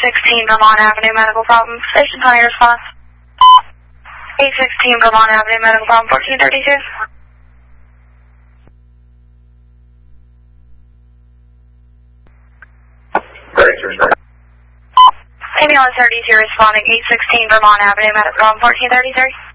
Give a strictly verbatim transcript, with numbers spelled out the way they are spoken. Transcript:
sixteen Vermont Avenue, medical problem. Station twenty response. eight sixteen Vermont Avenue, medical problem, fourteen thirty-two. Ambulance thirty-two responding, eight sixteen Vermont Avenue, medical problem, fourteen thirty-three.